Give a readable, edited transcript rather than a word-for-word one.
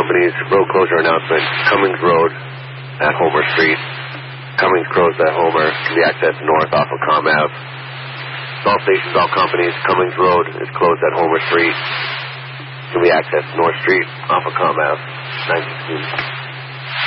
companies, road closure announcement, Cummings Road at Homer Street. Cummings closed at Homer, can be accessed north off of Comm Ave. All stations, all companies, Cummings Road is closed at Homer Street. Can be accessed North Street off of Comm Ave, 916.